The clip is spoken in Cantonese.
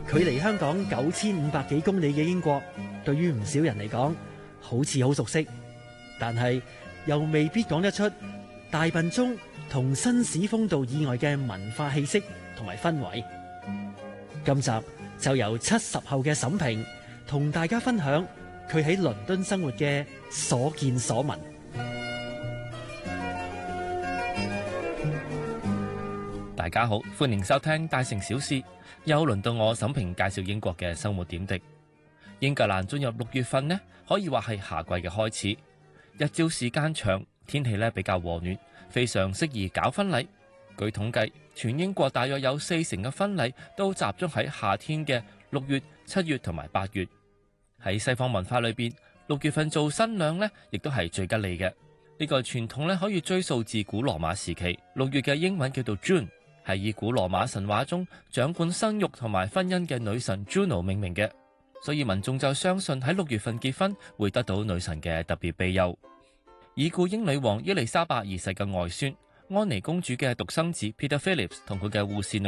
距離香港9500幾公里嘅英國，對於唔少人嚟講，好似好熟悉，但係又未必講得出大笨鐘同紳士風度以外嘅文化氣息同埋氛圍。今集就由70後嘅沈平同大家分享佢喺倫敦生活嘅所見所聞。 大家好，歡迎收聽大城小事，又輪到我沈平介紹英國嘅生活點滴。英格蘭進入6月份呢，可以話係夏季嘅開始，日照時間長，天氣比較和暖，非常適宜搞婚禮。據統計，全英國大約有40%嘅婚禮都集中喺夏天嘅6月、7月同埋8月。喺西方文化裏邊，6月份做新娘呢，亦都係最吉利嘅。呢個傳統呢，可以追溯至古羅馬時期，6月嘅英文叫做 June， 係以古羅馬神話中掌管生育同埋婚姻嘅女神 Juno 命名嘅，所以民眾就相信喺6月份結婚會得到女神嘅特別庇佑。已故英女王伊麗莎白二世嘅外孫安妮公主嘅獨生子 Peter Phillips 同佢嘅護士女